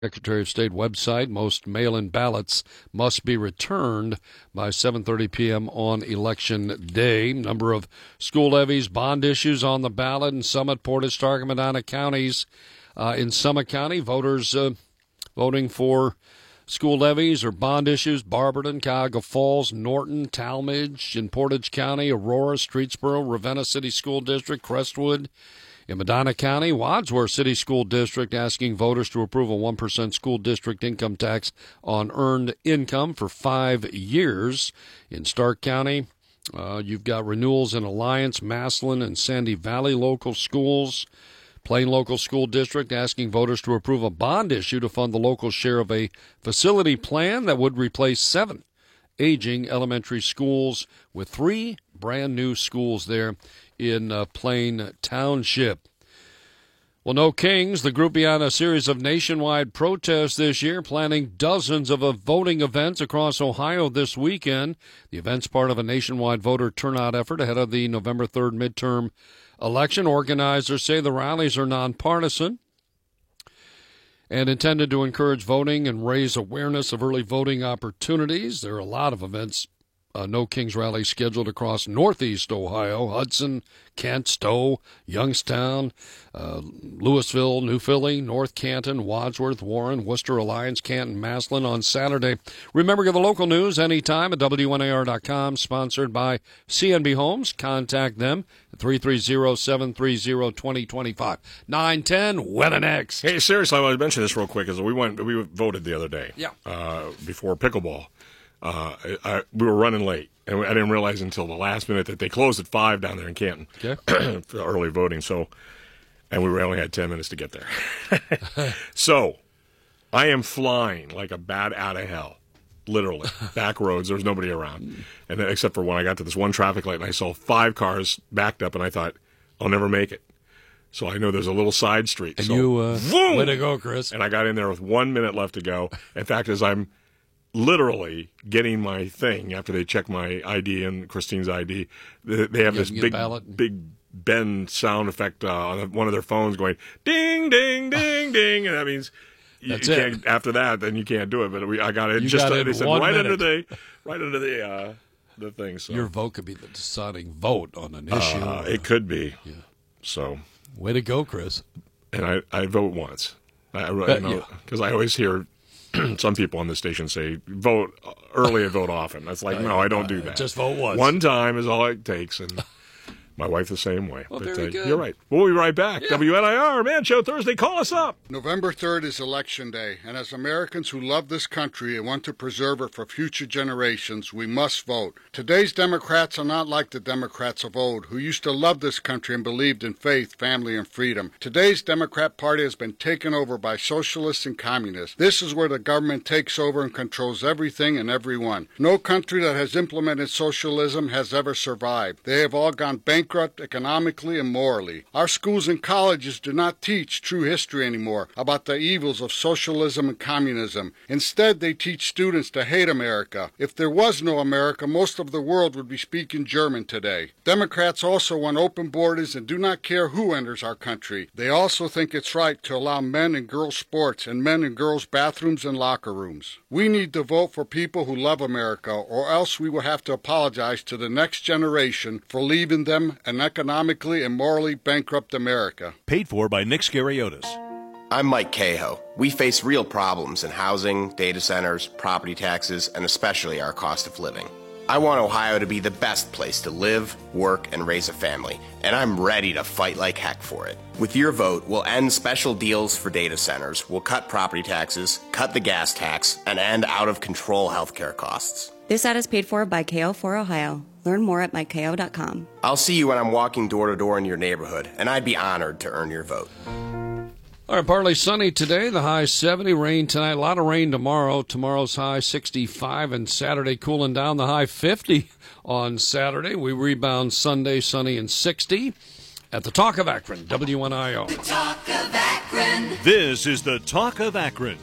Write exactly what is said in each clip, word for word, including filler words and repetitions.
Secretary of State website. Most mail-in ballots must be returned by seven thirty p.m. on Election Day. Number of school levies, bond issues on the ballot in Summit, Portage, Targa, Medina counties. Uh, in Summit County, voters uh, voting for school levies or bond issues: Barberton, Cuyahoga Falls, Norton, Talmadge. In Portage County, Aurora, Streetsboro, Ravenna City School District, Crestwood. In Medina County, Wadsworth City School District asking voters to approve a one percent school district income tax on earned income for five years. In Stark County, uh, you've got renewals in Alliance, Massillon, and Sandy Valley local schools. Plain Local School District asking voters to approve a bond issue to fund the local share of a facility plan that would replace seven aging elementary schools with three brand new schools there in uh, Plain Township. Well, no Kings. The group began a series of nationwide protests this year, planning dozens of uh, voting events across Ohio this weekend. The event's part of a nationwide voter turnout effort ahead of the November third midterm election. Organizers say the rallies are nonpartisan and intended to encourage voting and raise awareness of early voting opportunities. There are a lot of events, uh, No Kings rallies scheduled across northeast Ohio: Hudson, Kent, Stowe, Youngstown, uh, Louisville, New Philly, North Canton, Wadsworth, Warren, Worcester, Alliance, Canton, Massillon on Saturday. Remember, get the local news anytime at W N A R dot com, sponsored by C N B Homes. Contact them at three three zero, seven three zero, two zero two five. nine ten, when next. Hey, seriously, I want to mention this real quick. Is we went, we voted the other day. Yeah. Uh, before pickleball. Uh, I, we were running late, and I didn't realize until the last minute that they closed at five down there in Canton okay. for early voting. So, and we only had ten minutes to get there. So, I am flying like a bat out of hell, literally. Back roads, there was nobody around, and then, except for when I got to this one traffic light, and I saw five cars backed up, and I thought, I'll never make it. So I know there's a little side street. And so, you, uh, boom! way to go, Chris. And I got in there with one minute left to go. In fact, as I'm literally getting my thing after they check my I D and Christine's I D, they have You this can get big, ballot. big Ben sound effect uh, on one of their phones going ding, ding, ding, ding, and that means you, That's you it. can't. After that, then you can't do it. But we, I got it You just got uh, it they said one right minute. under the, right under the uh, the thing. So Your vote could be the deciding vote on an issue. uh, it could be. Yeah. So Way to go, Chris. and I, I vote once. I, I Uh, you know yeah. because I always hear some people on the station say vote early and vote often. That's like, no, I don't do that. Just vote once. One time is all it takes, and my wife the same way. Well, but very uh, good. You're right. We'll be right back. Yeah. W N I R, Man Show Thursday. Call us up. November third is Election Day, and as Americans who love this country and want to preserve it for future generations, we must vote. Today's Democrats are not like the Democrats of old, who used to love this country and believed in faith, family, and freedom. Today's Democrat Party has been taken over by socialists and communists. This is where the government takes over and controls everything and everyone. No country that has implemented socialism has ever survived. They have all gone bankrupt economically and morally. Our schools and colleges do not teach true history anymore about the evils of socialism and communism. Instead, they teach students to hate America. If there was no America, most of the world would be speaking German today. Democrats also want open borders and do not care who enters our country. They also think it's right to allow men and girls sports and men and girls bathrooms and locker rooms. We need to vote for people who love America, or else we will have to apologize to the next generation for leaving them an economically and morally bankrupt America. Paid for by Nick Scariotis. I'm Mike Cahoe. We face real problems in housing, data centers, property taxes, and especially our cost of living. I want Ohio to be the best place to live, work, and raise a family, and I'm ready to fight like heck for it. With your vote, we'll end special deals for data centers, we'll cut property taxes, cut the gas tax, and end out-of-control healthcare costs. This ad is paid for by K O four Ohio. Learn more at mike k o dot com. I'll see you when I'm walking door to door in your neighborhood, and I'd be honored to earn your vote. All right, partly sunny today, the high seventy, rain tonight, a lot of rain tomorrow. Tomorrow's high sixty-five, and Saturday cooling down, the high fifty on Saturday. We rebound Sunday, sunny and sixty at the Talk of Akron, W N I R. The Talk of Akron. This is the Talk of Akron,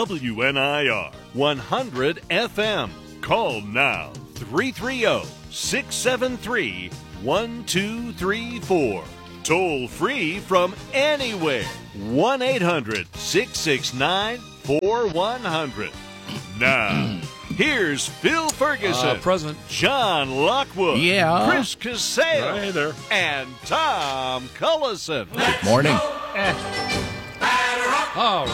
W N I R, one hundred F M. Call now, three three zero, six seven three, one two three four. Toll free from anywhere, one eight hundred, six six nine, four one hundred. Now, here's Phil Ferguson, Uh, President. John Lockwood, Yeah. Chris Casale, Hey there. and Tom Cullison. Morning. Oh,